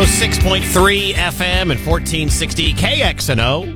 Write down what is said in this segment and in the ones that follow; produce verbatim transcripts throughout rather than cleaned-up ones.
six point three F M and fourteen sixty K X N O.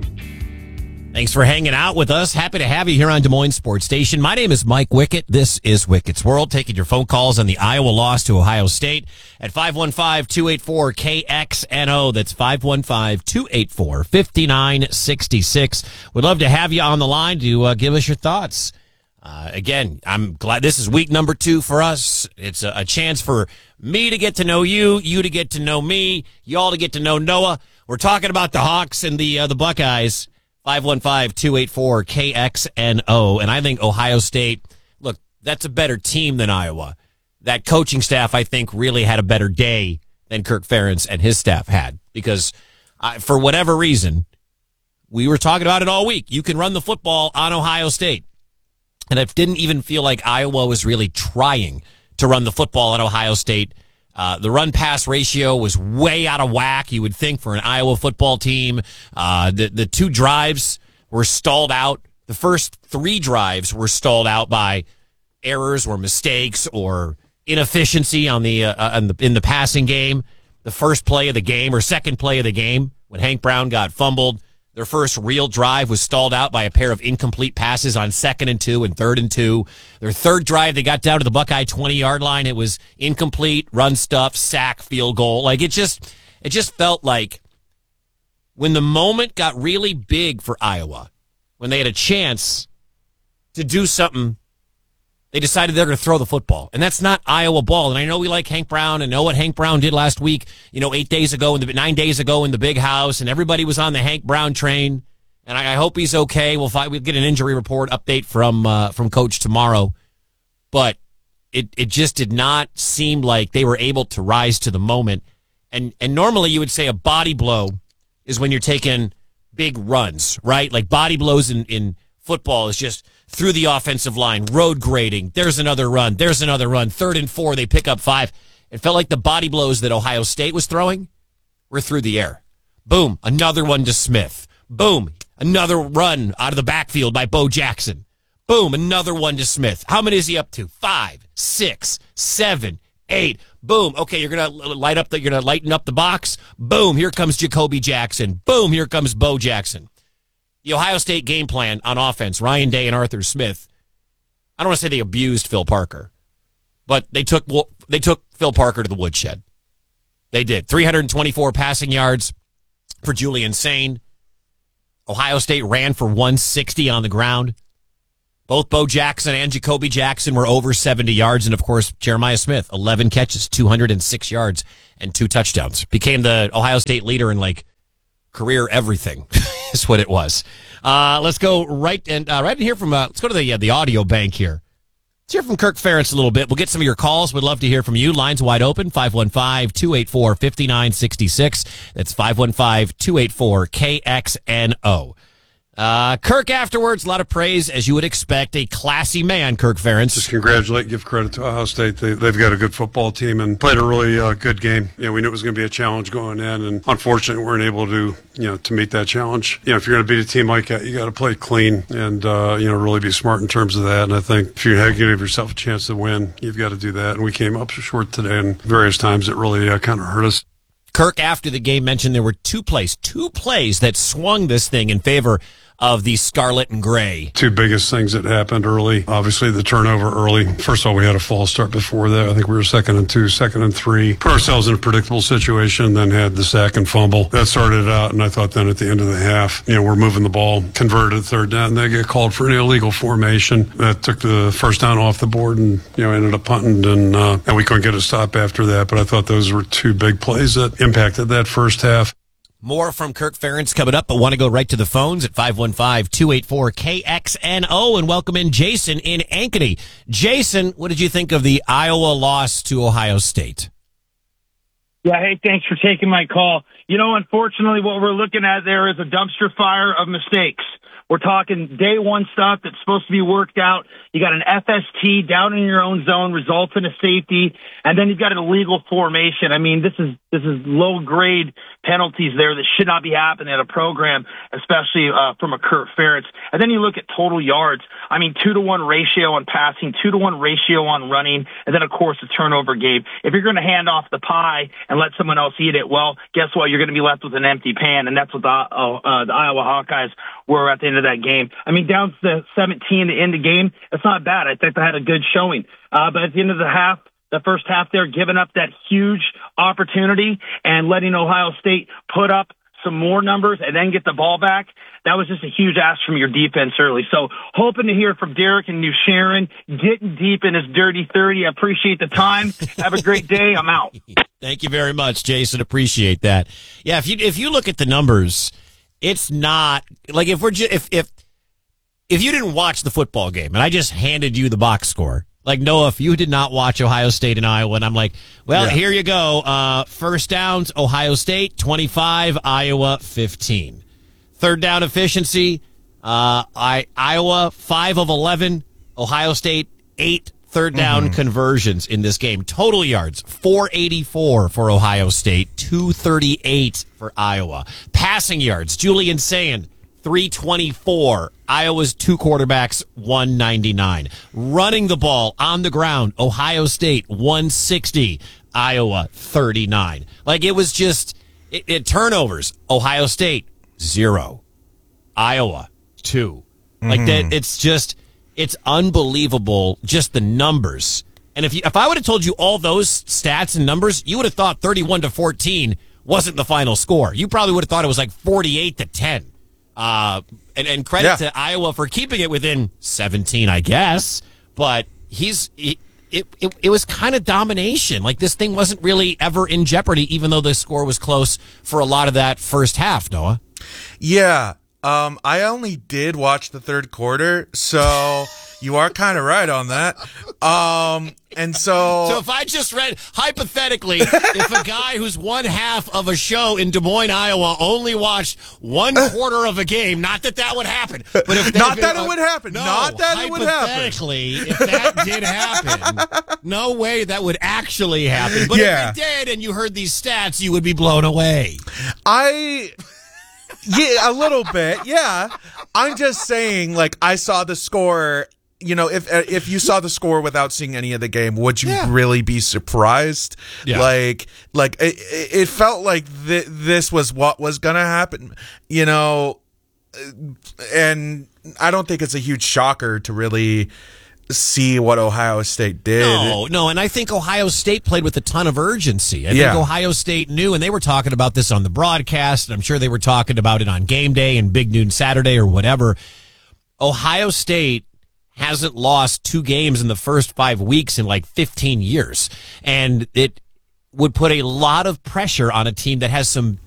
Thanks for hanging out with us. Happy to have you here on Des Moines Sports Station. My name is Mike Wickett. This is Wickett's World, taking your phone calls on the Iowa loss to Ohio State at five one five, two eight four, K X N O. That's five one five, two eight four, five nine six six. We'd love to have you on the line to uh, give us your thoughts. Uh, again, I'm glad this is week number two for us. It's a, a chance for me to get to know you, you to get to know me, y'all to get to know Noah. We're talking about the Hawks and the uh, the Buckeyes. five one five, two eight four, K X N O. And I think Ohio State, look, that's a better team than Iowa. That coaching staff, I think, really had a better day than Kirk Ferentz and his staff had. Because uh, for whatever reason, we were talking about it all week. You can run the football on Ohio State. And it didn't even feel like Iowa was really trying to run the football at Ohio State. Uh, the run-pass ratio was way out of whack, you would think, for an Iowa football team. Uh, the, the two drives were stalled out. The first three drives were stalled out by errors or mistakes or inefficiency on the, uh, on the in the passing game. The first play of the game or second play of the game when Hank Brown got fumbled. Their first real drive was stalled out by a pair of incomplete passes on second and two and third and two. Their third drive, they got down to the Buckeye twenty-yard line. It was incomplete, run stuff, sack, field goal. Like, it just, it just felt like when the moment got really big for Iowa, when they had a chance to do something, they decided they're going to throw the football. And that's not Iowa ball. And I know we like Hank Brown and know what Hank Brown did last week, you know, eight days ago, in the nine days ago in the big house, and everybody was on the Hank Brown train. And I, I hope he's okay. We'll find, we'll get an injury report update from uh, from Coach tomorrow. But it it just did not seem like they were able to rise to the moment. And and normally you would say a body blow is when you're taking big runs, right? Like body blows in, in football is just through the offensive line, road grading. There's another run. There's another run. Third and four, they pick up five. It felt like the body blows that Ohio State was throwing were through the air. Boom, another one to Smith. Boom, another run out of the backfield by Bo Jackson. Boom, another one to Smith. How many is he up to? Five, six, seven, eight. Boom. Okay, you're gonna light up the. You're gonna lighten up the box. Boom. Here comes Jacoby Jackson. Boom. Here comes Bo Jackson. The Ohio State game plan on offense, Ryan Day and Arthur Smith, I don't want to say they abused Phil Parker, but they took they took Phil Parker to the woodshed. They did. three hundred twenty-four passing yards for Julian Sain. Ohio State ran for one sixty on the ground. Both Bo Jackson and Jacoby Jackson were over seventy yards. And, of course, Jeremiah Smith, eleven catches, two hundred six yards, and two touchdowns. Became the Ohio State leader in, like, career everything is what it was. Uh, let's go right and uh, right in here from uh, let's go to the uh, the audio bank here. Let's hear from Kirk Ferentz a little bit. We'll get some of your calls. We'd love to hear from you. Lines wide open, five one five, two eight four, five nine six six. That's five one five, two eight four, K X N O. Uh, Kirk afterwards, a lot of praise, as you would expect. A classy man, Kirk Ferentz. Just congratulate, give credit to Ohio State. They, they've got a good football team and played a really uh, good game. You know, we knew it was going to be a challenge going in, and unfortunately, we weren't able to, you know, to meet that challenge. You know, if you're going to beat a team like that, you got to play clean and, uh, you know, really be smart in terms of that. And I think if you're going to give yourself a chance to win, you've got to do that. And we came up short today, and various times it really uh, kind of hurt us. Kirk, after the game, mentioned there were two plays, two plays that swung this thing in favor of the Scarlet and Gray. Two biggest things that happened early. Obviously, the turnover early. First of all, we had a false start before that. I think we were second and two, second and three. Put ourselves in a predictable situation, then had the sack and fumble. That started out, and I thought then at the end of the half, you know, we're moving the ball, converted third down. They get called for an illegal formation. That took the first down off the board and, you know, ended up punting, and, uh, and we couldn't get a stop after that. But I thought those were two big plays that impacted that first half. More from Kirk Ferentz coming up, but want to go right to the phones at five one five, two eight four, K X N O and welcome in Jason in Ankeny. Jason, what did you think of the Iowa loss to Ohio State? Yeah, hey, thanks for taking my call. You know, unfortunately, what we're looking at there is a dumpster fire of mistakes. We're talking day one stuff that's supposed to be worked out. You got an F S T down in your own zone, results in a safety, and then you've got an illegal formation. I mean, this is This is low-grade penalties there that should not be happening at a program, especially uh, from a Kirk Ferentz. And then you look at total yards. I mean, two to one ratio on passing, two to one ratio on running, and then, of course, the turnover game. If you're going to hand off the pie and let someone else eat it, well, guess what? You're going to be left with an empty pan, and that's what the, uh, uh, the Iowa Hawkeyes were at the end of that game. I mean, down to seventeen to end the game, that's not bad. I think they had a good showing. Uh, but at the end of the half, the first half there, giving up that huge opportunity and letting Ohio State put up some more numbers and then get the ball back. That was just a huge ask from your defense early. So hoping to hear from Derek and New Sharon, getting deep in his dirty thirty. I appreciate the time. Have a great day. I'm out. Thank you very much, Jason. Appreciate that. Yeah, if you if you look at the numbers, it's not like if we're ju- if if if you didn't watch the football game and I just handed you the box score. Like, Noah, if you did not watch Ohio State and Iowa, and I'm like, well, yeah. Here you go. Uh, first downs, Ohio State, twenty-five, Iowa, fifteen. Third down efficiency, uh, I, Iowa, five of eleven, Ohio State, eight third down mm-hmm. conversions in this game. Total yards, four eighty-four for Ohio State, two thirty-eight for Iowa. Passing yards, Julian Sayin, three twenty-four. Iowa's two quarterbacks, one ninety-nine. Running the ball on the ground, Ohio State, one sixty. Iowa, thirty-nine. Like, it was just, it, it turnovers. Ohio State, zero. Iowa, two. Mm-hmm. Like, that, it's just, it's unbelievable, just the numbers. And if you, if I would have told you all those stats and numbers, you would have thought thirty-one to fourteen wasn't the final score. You probably would have thought it was like forty-eight to ten. Uh, and, and credit yeah. to Iowa for keeping it within seventeen, I guess. But he's he, it, it it was kind of domination. Like, this thing wasn't really ever in jeopardy, even though the score was close for a lot of that first half, Noah. Yeah. Um, I only did watch the third quarter, so you are kind of right on that. Um, and so... So if I just read, hypothetically, if a guy who's one half of a show in Des Moines, Iowa, only watched one quarter of a game, not that that would happen. But if not been, that uh, it would happen. No, not that it would happen. Hypothetically, if that did happen, no way that would actually happen. But yeah. if it did and you heard these stats, you would be blown away. I... Yeah, a little bit. Yeah. I'm just saying, like, I saw the score. You know, if if you saw the score without seeing any of the game, would you yeah. really be surprised? Yeah. Like, like it, it felt like th- this was what was going to happen, you know, and I don't think it's a huge shocker to really see what Ohio State did. No, no, and I think Ohio State played with a ton of urgency. I yeah. think Ohio State knew, and they were talking about this on the broadcast, and I'm sure they were talking about it on game day and Big Noon Saturday or whatever. Ohio State hasn't lost two games in the first five weeks in like fifteen years, and it would put a lot of pressure on a team that has some